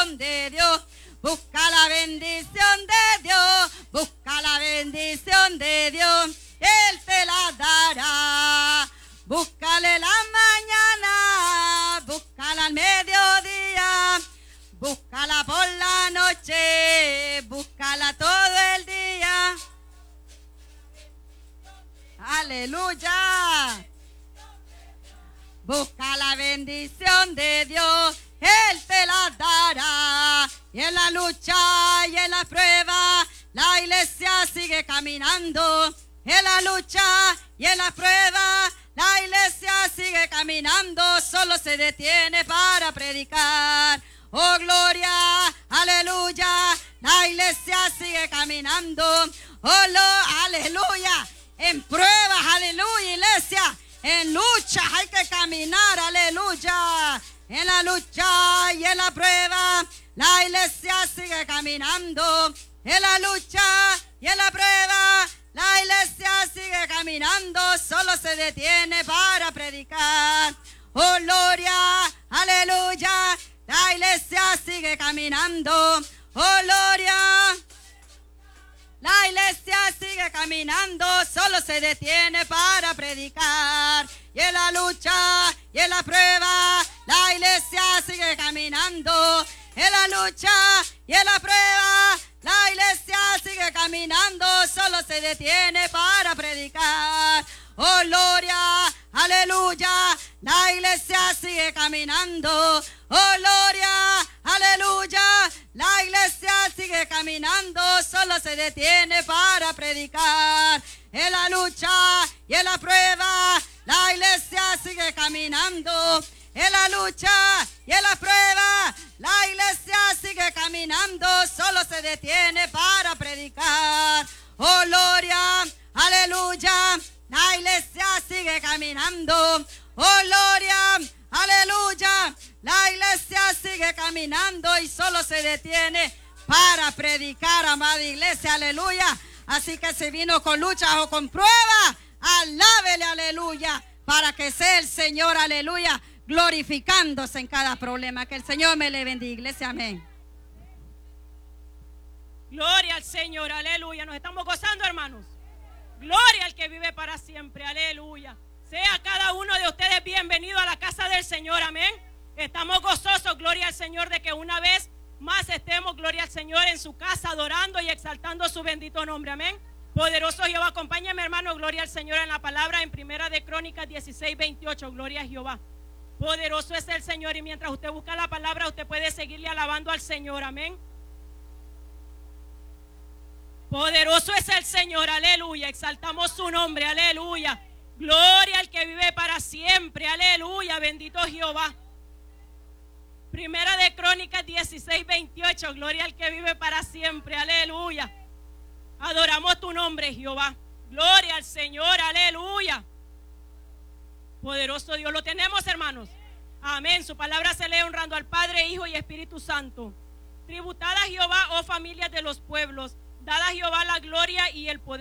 bendición de Dios. Busca la bendición de Dios, busca la bendición de Dios, Él te la dará. Búscale la mañana, búscala al mediodía, búscala por la noche, búscala todo el día. Aleluya. Busca la bendición de Dios, Él te la dará. Y en la lucha y en la prueba, la iglesia sigue caminando. En la lucha y en la prueba, la iglesia sigue caminando. Solo se detiene para predicar. Oh, gloria, aleluya. La iglesia sigue caminando. Oh, aleluya. En pruebas, aleluya, iglesia. En lucha hay que caminar, aleluya. En la lucha y en la prueba, la iglesia sigue caminando. En la lucha y en la prueba, la iglesia sigue caminando. Solo se detiene para predicar. Oh, gloria, aleluya. La iglesia sigue caminando. Oh, gloria. La iglesia sigue caminando, solo se detiene para predicar. Y en la lucha y en la prueba, la iglesia sigue caminando. En la lucha y en la prueba, la iglesia sigue caminando, solo se detiene para predicar. Oh, gloria, aleluya, la iglesia sigue caminando. Oh, gloria, aleluya, la iglesia sigue caminando, solo se detiene para predicar. En la lucha y en la prueba, la iglesia sigue caminando. En la lucha y en la prueba, la iglesia sigue caminando, solo se detiene para predicar. Oh, gloria, aleluya, la iglesia sigue caminando. Oh, gloria, aleluya, la iglesia sigue caminando y solo se detiene para predicar, amada iglesia, aleluya. Así que si vino con luchas o con pruebas, alábele, aleluya, para que sea el Señor, aleluya, glorificándose en cada problema. Que el Señor me le bendiga, iglesia, amén. Gloria al Señor, aleluya. Nos estamos gozando, hermanos. Gloria al que vive para siempre, aleluya. Sea cada uno de ustedes bienvenido a la casa del Señor, amén. Estamos gozosos, gloria al Señor, de que una vez más estemos, gloria al Señor, en su casa, adorando y exaltando su bendito nombre, amén. Poderoso Jehová, acompáñame, hermano, gloria al Señor, en la palabra en Primera de Crónicas 16:28, gloria a Jehová. Poderoso es el Señor, y mientras usted busca la palabra, usted puede seguirle alabando al Señor, amén. Poderoso es el Señor, aleluya, exaltamos su nombre, aleluya. Gloria al que vive para siempre, aleluya, bendito Jehová. Primera de Crónicas 16:28, gloria al que vive para siempre, aleluya. Adoramos tu nombre, Jehová. Gloria al Señor, aleluya. Poderoso Dios, lo tenemos, hermanos. Amén, su palabra se lee honrando al Padre, Hijo y Espíritu Santo. Tributad a Jehová, oh familias de los pueblos, dad a Jehová la gloria y el poder.